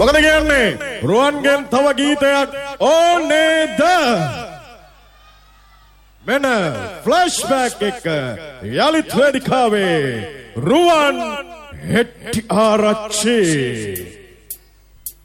මොකද කියන්නේ? රුවන්ගෙන් තව ගීතයක් ඕනේද? මෙන්න ෆ්ලෑෂ්බැක් එක යලිත් වේදිකාවේ රුවන් හෙට්ටි ආරච්චි